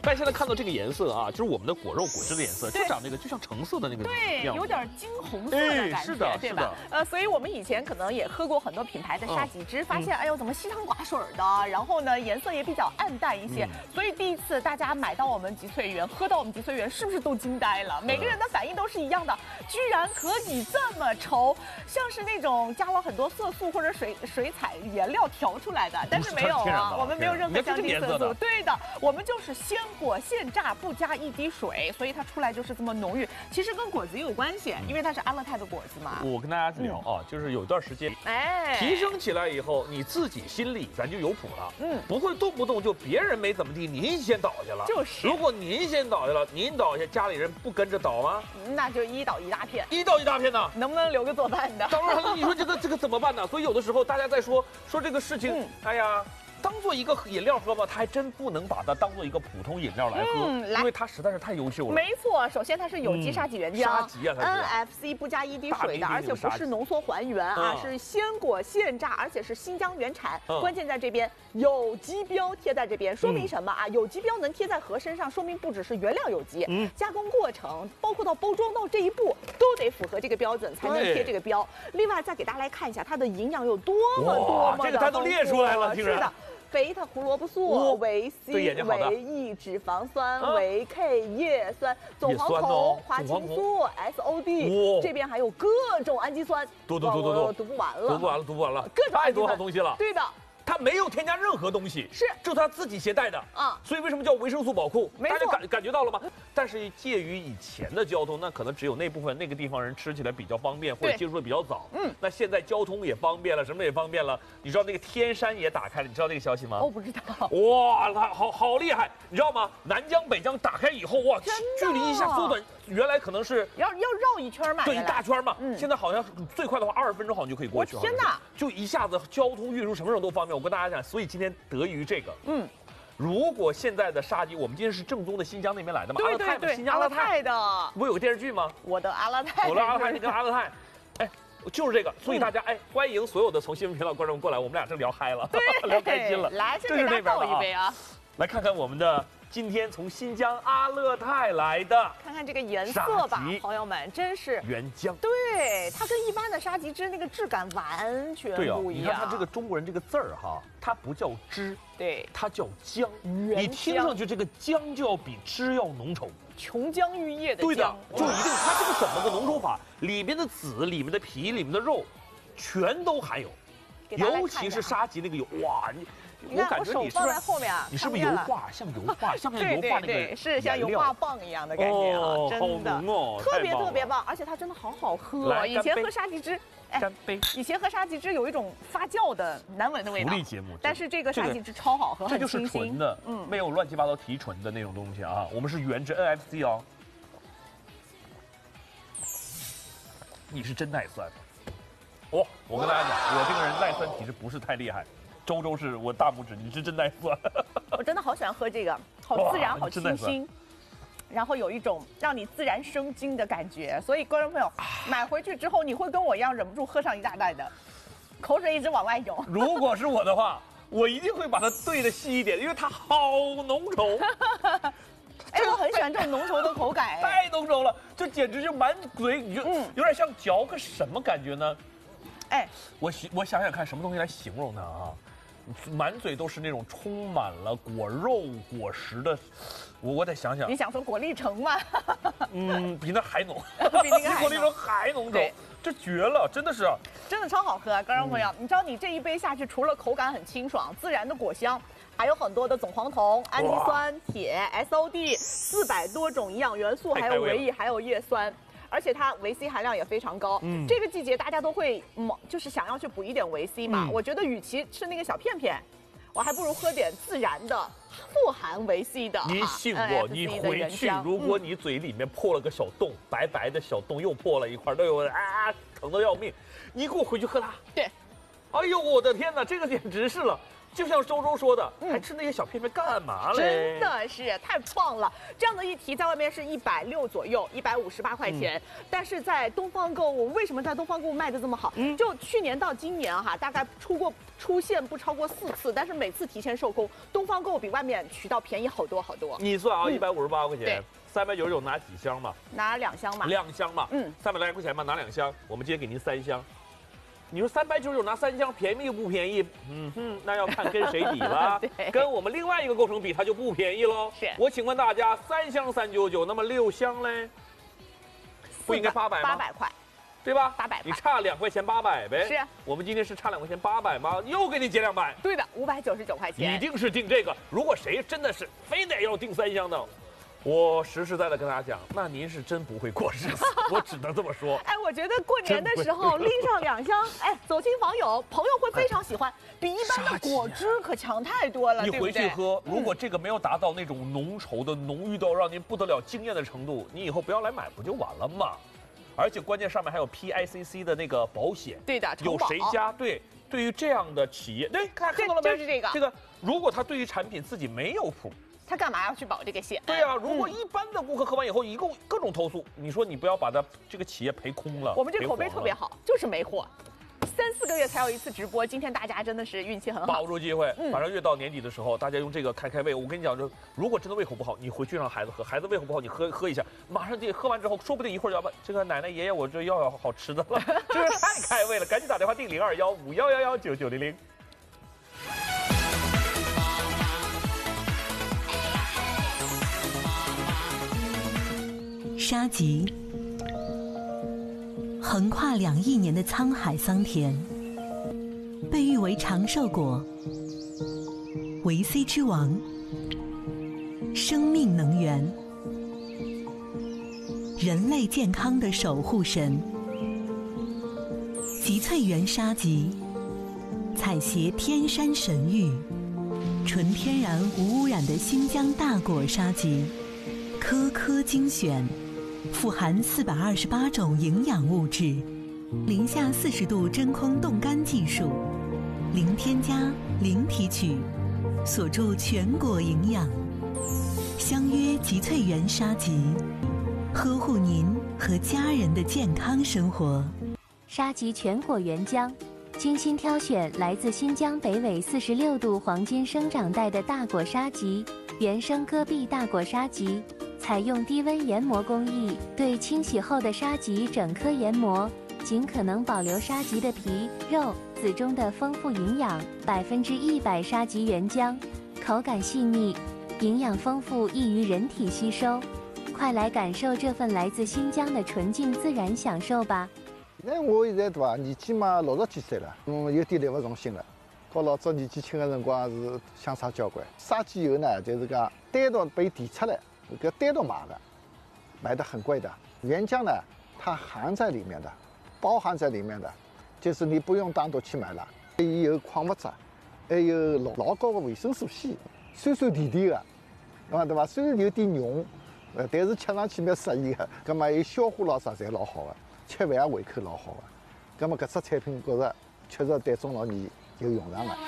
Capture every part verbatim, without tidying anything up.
大家现在看到这个颜色啊，就是我们的果肉果汁的颜色，就长那个就像橙色的那个对， 样子， 有点金红色的感觉， 哎是的对吧？呃，所以我们以前可能也喝过很多品牌的沙棘汁，发现哎呦怎么稀汤寡水的，然后呢颜色也比较暗淡一些，所以第一次大家买到我们吉萃园，喝到我们吉萃园，是不是都惊呆了？每个人的反应都是一样的，居然可以这么稠，像是那种加了很多色素或者水水彩原料调出来的，但是没有啊，我们没有任何香精色素，对的，我们就是鲜果现榨，不加一滴水，所以它出来就是这么浓郁。其实跟果子也有关系，因为它是阿勒泰的果子嘛。 我跟大家聊啊，就是有一段时间， 哎， 提升起来以后，你自己心里咱就有谱了，嗯，不会动不动就别人没怎么地，您先倒下了。 就是， 如果您先倒下了，您倒下，家里人不跟着倒吗？ 那就一倒一大片， 一倒一大片呢， 能不能留个作伴的？ 当然了，你说这个这个怎么办呢？所以有的时候大家在说说这个事情，嗯、哎呀。当做一个饮料喝吧，它还真不能把它当做一个普通饮料来喝，嗯、因为它实在是太优秀了。 没错，首先它是有机沙棘原浆， 沙棘啊 ，N F C 不加一滴水的，而且不是浓缩还原啊，是鲜果现榨，而且是新疆原产。嗯、关键在这边有机标贴在这边，说明什么啊？有机标能贴在盒身上，说明不只是原料有机，嗯、加工过程，包括到包装到这一步，都得符合这个标准才能贴这个标。另外再给大家来看一下它的营养有多么多么的丰富， 这个它都列出来了， 是的。贝塔胡萝卜素、维 C、维 E 脂肪酸、维 K 叶酸、总黄酮、花青素、S O D， 这边还有各种氨基酸， 多多多多多， 读不完了， 读不完了，读不完了， 各种太多好东西了。 对的。 它没有添加任何东西， 是， 这是它自己携带的啊，所以为什么叫维生素宝库？大家感感觉到了吗？但是介于以前的交通，那可能只有那部分那个地方人吃起来比较方便，或者接触的比较早。嗯，那现在交通也方便了，什么也方便了。你知道那个天山也打开了，你知道这个消息吗？ 我不知道。 哇，好好厉害！你知道吗？南疆北疆打开以后，哇，距离一下缩短，原来可能是要要绕一圈嘛， 对，一大圈嘛。嗯，现在好像最快的话，二十分钟好像就可以过去。 天哪！ 就一下子交通运输什么时候都方便。我跟大家讲，所以今天得益于这个，嗯，如果现在的沙棘，我们今天是正宗的新疆那边来的嘛， 对对对， 新疆阿勒泰的， 不有个电视剧吗？ 我的阿勒泰， 我的阿勒泰，你跟阿勒泰，哎，就是这个，所以大家哎，欢迎所有的从新闻频道观众过来，我们俩正聊嗨了，聊开心了， 来，先给大家倒一杯啊， 来看看我们的。今天从新疆阿勒泰来的， 看看这个颜色吧，朋友们，真是原浆。 对，它跟一般的沙棘汁那个质感完全不一样。 对啊，你看它这个中国人这个字儿哈，它不叫汁， 对， 它叫浆。你听上去这个浆就要比汁要浓稠， 琼浆玉液的浆。 对的，就一定它这个怎么个浓稠法？里面的籽、里面的皮、里面的肉，全都含有，尤其是沙棘那个油，哇你。 你看我手放在后面啊， 你是不是油画像油画，像油画那个， 是像油画棒一样的感觉啊，真的， 哦， 特别特别棒，而且它真的好好喝。以前喝沙棘汁， 干杯！ 以前喝沙棘汁有一种发酵的难闻的味道。 福利节目， 但是这个沙棘汁超好喝， 这就是纯的，嗯，没有乱七八糟提纯的那种东西啊。我们是原汁 N F C 哦。你是真耐酸，哦，我跟大家讲，我这个人耐酸体质不是太厉害。周周是我大拇指，你是真耐酸。 我真的好喜欢喝这个，好自然，好清新，然后有一种让你自然生津的感觉。所以观众朋友，买回去之后你会跟我一样忍不住喝上一大袋的，口水一直往外涌。 如果是我的话，我一定会把它兑的细一点，因为它好浓稠。 哎，我很喜欢这种浓稠的口感， 太浓稠了，就简直就满嘴，你就嗯，有点像嚼个什么感觉呢？哎，我我想想看，什么东西来形容它啊？满嘴都是那种充满了果肉果实的，我我得想想。 你想说果粒橙吗？ 嗯，比那还浓， 比那个果粒橙还浓稠，这绝了，真的是， 真的超好喝啊！观众朋友，你知道你这一杯下去，除了口感很清爽、自然的果香，还有很多的总黄酮、氨基酸、铁、S O D， 四百多种营养元素，还有维 E， 还有叶酸。而且它维 C 含量也非常高。嗯，这个季节大家都会猛，就是想要去补一点维 C 嘛。嗯、我觉得与其吃那个小片片，我还不如喝点自然的、富含维 C 的。 你信我，你回去，如果你嘴里面破了个小洞，嗯、白白的小洞又破了一块，都有啊，疼得要命。你给我回去喝它。 对。 哎呦，我的天哪，这个简直是了。 就像周周说的，还吃那些小片片干嘛嘞？ 真的是太棒了！这样的一提在外面是一百六左右，一百五十八块钱，嗯、但是在东方购物，为什么在东方购物卖的这么好？嗯，就去年到今年哈，大概出过出现不超过四次，但是每次提前售空，东方购物比外面渠道便宜好多好多。 你算啊，一百五十八块钱。三百九十九拿几箱嘛？ 拿两箱嘛。 两箱嘛，嗯，三百来块钱嘛，拿两箱。我们今天给您三箱。你说三百九十九拿三箱，便宜不便宜？嗯哼，那要看跟谁比了。跟我们另外一个构成比，它就不便宜喽。 是。 我请问大家，三箱三九九，那么六箱嘞？不应该八百吗？ 八百块， 对吧？ 八百块， 你差两块钱八百呗。 是。 我们今天是差两块钱八百吗？又给你减两百。 对的，五百九十九块钱。 一定是订这个。如果谁真的是非得要订三箱的。我实实在在跟大家讲，那您是真不会过日子，我只能这么说。 哎，我觉得过年的时候拎上两箱，哎，走亲访友，朋友会非常喜欢，比一般的果汁可强太多了。 你回去喝，如果这个没有达到那种浓稠的、浓郁到让您不得了惊艳的程度，你以后不要来买不就完了吗？而且关键上面还有 P I C C 的那个保险， 对的， 有谁家对对于这样的企业，对，看看到了没？ 就是这个， 这个如果他对于产品自己没有谱。 他干嘛要去保这个险？ 对呀、啊，如果一般的顾客喝完以后，一共各种投诉，你说你不要把它这个企业赔空了。 我们这口碑特别好，就是没货，三四个月才有一次直播。今天大家真的是运气很好， 把握住机会。马上越到年底的时候，大家用这个开开胃。我跟你讲，就如果真的胃口不好，你回去让孩子喝，孩子胃口不好，你喝喝一下，马上这喝完之后，说不定一会儿就要把这个奶奶爷爷，我这要要好吃的了，这是太开胃了，赶紧打电话订零二幺五幺幺幺九九零零。 沙棘，横跨两亿年的沧海桑田，被誉为长寿果、维 C 之王、生命能源、人类健康的守护神。集萃园沙棘，采撷天山神玉，纯天然无污染的新疆大果沙棘，颗颗精选。富含四百二十八种营养物质，零下四十度真空冻干技术，零添加、零提取，锁住全果营养。相约集萃园沙棘，呵护您和家人的健康生活。 沙棘全果原浆，精心挑选来自新疆北纬四十六度黄金生长带的大果沙棘，原生戈壁大果沙棘。采用低温研磨工艺，对清洗后的沙棘整颗研磨，尽可能保留沙棘的皮、肉、籽中的丰富营养。百分之一百沙棘原浆，口感细腻，营养丰富，易于人体吸收。快来感受这份来自新疆的纯净自然享受吧！ 那我现在对伐，年纪嘛六十几岁了，嗯，有点力不从心了。和老早年纪轻的辰光是相差交关。沙棘油呢，就是讲单独被提出来。这个单独买的，买的很贵的。原浆呢，它含在里面的，包含在里面的，就是你不用单独去买了。有矿物质，还有老老高的维生素 C， 酸酸甜甜的，啊对吧？虽然有点浓，呃，但是吃上去蛮适宜的。葛么有消化老啥侪老好的，吃饭也胃口老好的。葛么搿只产品觉着确实对中老年有用场的。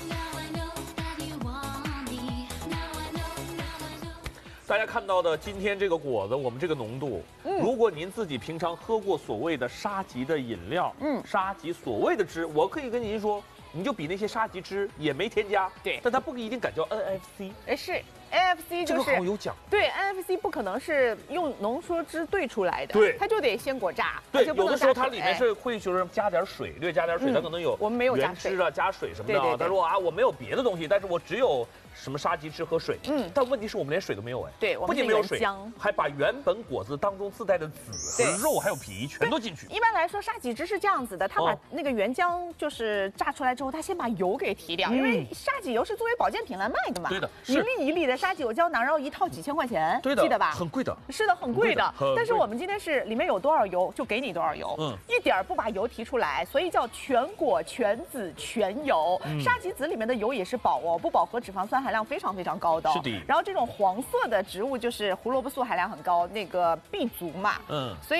大家看到的今天这个果子，我们这个浓度，嗯，如果您自己平常喝过所谓的沙棘的饮料，嗯，沙棘所谓的汁，我可以跟您说，你就比那些沙棘汁也没添加， 对， 但它不一定敢叫 N F C， 哎是 N F C 就是这个好有讲， 对 N F C 不可能是用浓缩汁兑出来的， 对， 它就得先果榨， 对，有的时候它里面是会就是加点水，对，加点水，它可能有我们没有原汁啊，加水什么的，他说啊我没有别的东西，但是我只有什么沙棘汁和水，嗯，但问题是我们连水都没有哎， 对， 不仅没有水，还把原本果子当中自带的籽和肉还有皮全都进去。 一般来说沙棘汁是这样子的，它把那个原浆就是榨出来之后，它先把油给提掉，因为沙棘油是作为保健品来卖的嘛， 对的， 一粒一粒的沙棘油胶囊，然后一套几千块钱， 对的， 记得吧？ 很贵的， 是的，很贵的。但是我们今天是里面有多少油就给你多少油，嗯，一点不把油提出来，所以叫全果全籽全油。沙棘籽里面的油也是饱哦，不饱和脂肪酸含量非常非常高的。 是的。 然后这种黄色的植物就是胡萝卜素含量很高，那个 B 族嘛，嗯，所以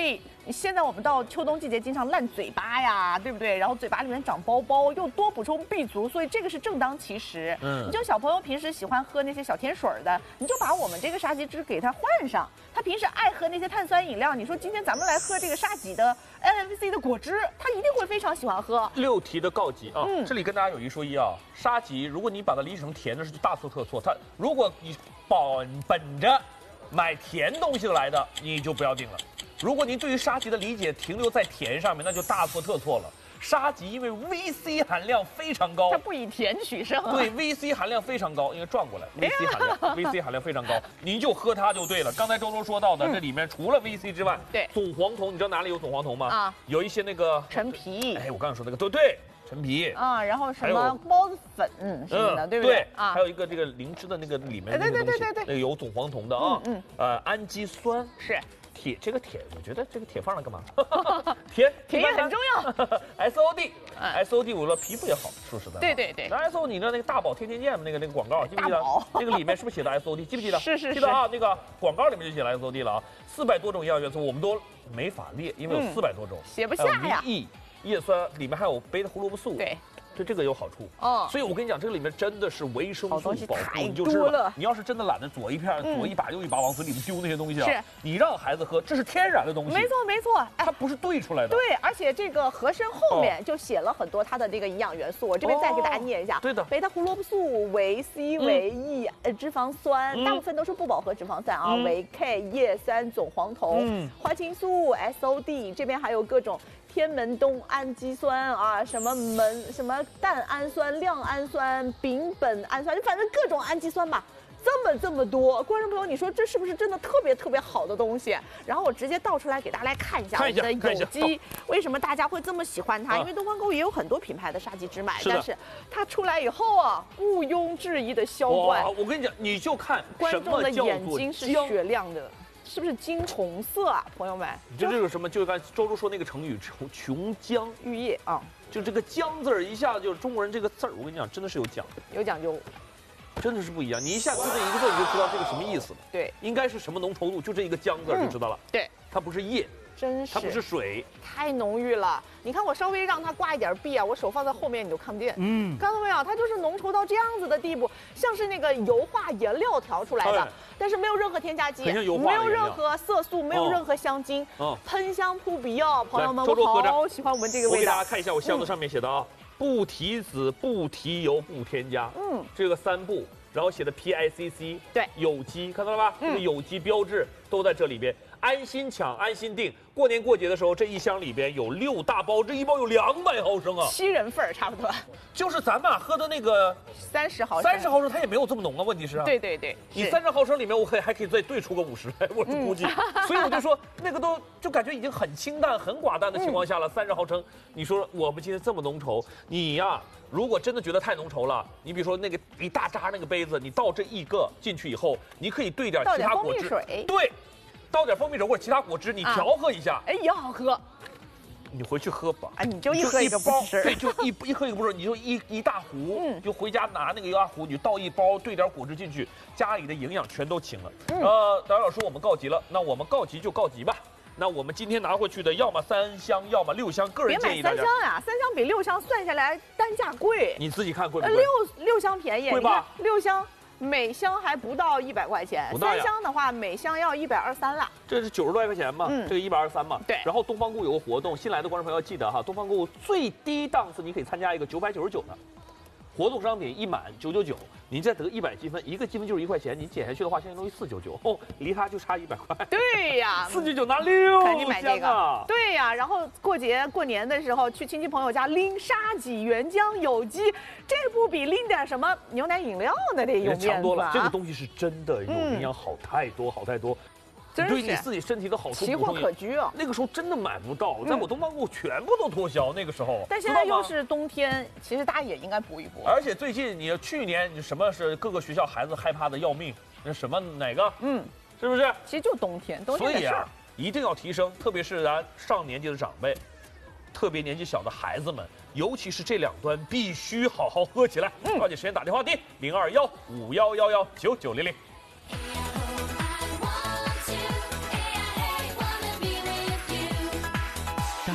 现在我们到秋冬季节经常烂嘴巴呀，对不对？然后嘴巴里面长包包，又多补充 B 族，所以这个是正当其时。嗯，你就小朋友平时喜欢喝那些小甜水的，你就把我们这个沙棘汁给他换上。他平时爱喝那些碳酸饮料，你说今天咱们来喝这个沙棘的 N F C 的果汁，他一定会非常喜欢喝。 六题的告急啊！嗯，这里跟大家有一说一啊，沙棘如果你把它理解成甜的，是大错特错。它如果你本本着买甜东西来的，你就不要定了。如果您对于沙棘的理解停留在甜上面，那就大错特错了。沙棘因为 V C 含量非常高， 它不以甜取胜、啊。 对 ，V C 含量非常高，应该转过来 ，V C 含量，V C 含量非常高，您就喝它就对了。刚才周周说到的，嗯、这里面除了 V C 之外， 对， 总黄酮，你知道哪里有总黄酮吗？啊，有一些那个陈皮， 哎，我刚才说那个，对对，陈皮啊，然后什么包子粉什么的，嗯、对不对？ 啊，还有一个这个灵芝的那个里面那个东西，那个有总黄酮的啊，嗯，呃，氨基酸是。 铁这个铁，我觉得这个铁放了干嘛？铁铁也很重要。 S O D，S O D， 我说皮肤也好，说实在话。 对对对。 那 S O D， 你知道那个大宝天天见那个那个广告，记不记得？那个里面是不是写的 S O D？ 记不记得？ 是是是。 记得啊，那个广告里面就写了 S O D 了啊，四百多种营养元素我们都没法列，因为有四百多种， 写不下呀。 E 叶酸里面还有贝塔胡萝卜素。 对。 对这个有好处哦，所以我跟你讲，这个里面真的是维生素保护， 你就知道。你要是真的懒得左一片、左一把、右一把往嘴里面丢那些东西啊， 是， 你让孩子喝，这是天然的东西。 没错没错， 它不是兑出来的。 对，而且这个盒身后面就写了很多它的这个营养元素，我这边再给大家念一下。 对的， 贝塔胡萝卜素、维 C、维 E、呃脂肪酸，大部分都是不饱和脂肪酸啊，维 K、叶酸、总黄酮、花青素、S O D， 这边还有各种。天门冬氨基酸啊，什么门什么蛋氨酸、亮氨酸、丙苯氨酸，反正各种氨基酸吧，这么这么多。观众朋友，你说这是不是真的特别特别好的东西？然后我直接倒出来给大家来看一下我们的有机，为什么大家会这么喜欢它？因为东方购物也有很多品牌的沙棘汁买，但是它出来以后啊，毋庸置疑的销冠。 我跟你讲，你就看观众的眼睛是雪亮的。是不是金红色啊，朋友们？ 这这个什么？就刚才周周说那个成语“琼浆玉液”啊， 就这个“浆”字儿，一下就是中国人这个字儿，我跟你讲，真的是有讲， 有讲究， 真的是不一样。你一下就这一个字，你就知道这个什么意思了。 对， 应该是什么浓稠度，就这一个“浆”字就知道了。 对， 它不是液。 真是， 它不是水， 太浓郁了。你看我稍微让它挂一点壁啊，我手放在后面你就看不见。嗯，看到没有？它就是浓稠到这样子的地步，像是那个油画颜料调出来的，但是没有任何添加剂，没有任何色素，没有任何香精，喷香扑鼻哦，朋友们，我好喜欢我们这个味道。 我给大家看一下我箱子上面写的啊，不提籽、不提油、不添加。嗯，这个三不。然后写的 P I C C， 对， 有机，看到了吧？这个有机标志都在这里边，安心抢，安心订。过年过节的时候，这一箱里边有六大包，这一包有两百毫升啊， 七人份儿差不多。 就是咱们喝的那个三十毫升， 三十毫升它也没有这么浓啊。问题是啊， 对对对， 你三十毫升里面我可以还可以再兑出个五十来，我是估计。嗯、所以我就说那个都就感觉已经很清淡、很寡淡的情况下了，三十毫升，你说我们今天这么浓稠，你呀。如果真的觉得太浓稠了，你比如说那个一大扎那个杯子，你倒这一个进去以后，你可以兑点其他果汁，对，倒点蜂蜜水或者其他果汁，你调和一下， 啊、哎，也好喝。 你回去喝吧， 哎，你就一喝一个不吃， 对，就一一喝一个不吃，你就一一大壶，嗯，就回家拿那个一大壶，你倒一包，兑点果汁进去，家里的营养全都清了。嗯、呃，导演老师，我们告急了，那我们告急就告急吧。那我们今天拿回去的，要么三箱，要么六箱。个人建议大家别买三箱呀，三箱比六箱算下来单价贵。 你自己看贵不贵？ 六六箱便宜， 贵吧？ 六箱每箱还不到一百块钱，三箱的话每箱要一百二三了。 这是九十多块钱嘛？嗯，这个一百二十三嘛。 对。 然后东方购有个活动，新来的观众朋友要记得哈，东方购最低档次你可以参加一个九百九十九的。活动商品一满九九九，您再得一百积分，一个积分就是一块钱，你减下去的话，相当于四九九，哦，离它就差一百块。 对呀， 四九九拿六， 赶紧买这个。对呀，然后过节过年的时候去亲戚朋友家拎沙棘原浆有机，这不比拎点什么牛奶饮料那得有面子啊。 强多了，这个东西是真的有营养，好太多，好太多。对你自己身体的好处， 奇货可居啊！ 那个时候真的买不到，在我东方购全部都脱销。那个时候， 但现在又是冬天，其实大家也应该补一补。 而且最近你去年你什么是各个学校孩子害怕的要命？那什么哪个？嗯，是不是？ 其实就冬天，冬天的事儿。 所以啊，一定要提升，特别是咱上年纪的长辈，特别年纪小的孩子们，尤其是这两端必须好好喝起来。抓紧时间打电话第零二幺五幺幺幺九九零零。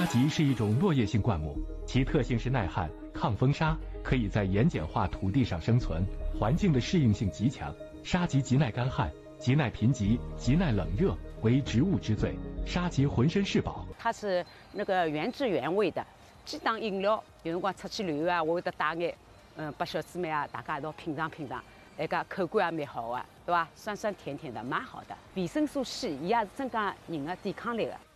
沙棘是一种落叶性灌木，其特性是耐旱、抗风沙，可以在盐碱化土地上生存，环境的适应性极强。沙棘极耐干旱、极耐贫瘠、极耐冷热，为植物之最。沙棘浑身是宝， 它是那个原汁原味的，既当饮料，有辰光出去旅游啊，我会得带眼，嗯，拨小姊妹啊，大家一道品尝品尝，那个口感也蛮好的，对吧？酸酸甜甜的，蛮好的。维生素 C， 伊也是增加人的抵抗力的。